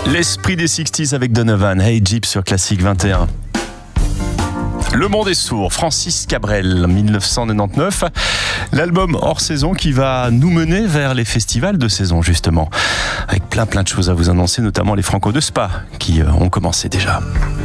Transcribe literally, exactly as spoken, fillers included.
L'esprit des sixties avec Donovan, Hey Jeep sur Classique vingt et un. Le monde est sourd, Francis Cabrel, mille neuf cent quatre-vingt-dix-neuf. L'album hors saison qui va nous mener vers les festivals de saison justement. Avec plein plein de choses à vous annoncer, notamment les Franco de Spa qui ont commencé déjà.